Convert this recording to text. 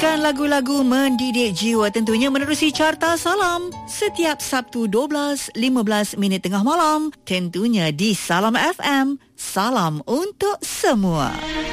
Dengarkan lagu-lagu mendidik jiwa tentunya menerusi Carta Salam setiap Sabtu 12.15 minit tengah malam tentunya di Salam FM. Salam untuk semua.